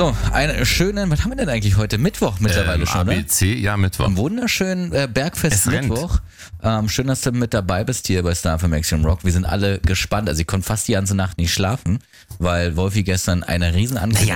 So, einen schönen, was haben wir denn eigentlich heute? Mittwoch mittlerweile schon, oder? ABC, ja, Mittwoch. Einen wunderschönen Bergfest Mittwoch. Schön, dass du mit dabei bist hier bei Star FM Action Rock. Wir sind alle gespannt. Also ich konnte fast die ganze Nacht nicht schlafen, weil Wolfi gestern eine riesen Ankündigung